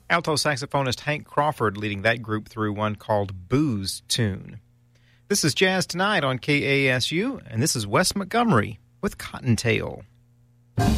Alto saxophonist Hank Crawford leading that group through one called Booze Tune. This is Jazz Tonight on KASU, and this is Wes Montgomery with Cottontail.